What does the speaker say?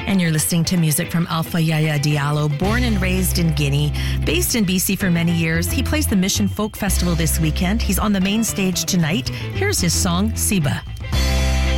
And you're listening to music from Alpha Yaya Diallo, born and raised in Guinea, based in BC for many years. He plays the Mission Folk Festival this weekend. He's on the main stage tonight. Here's his song, Siba.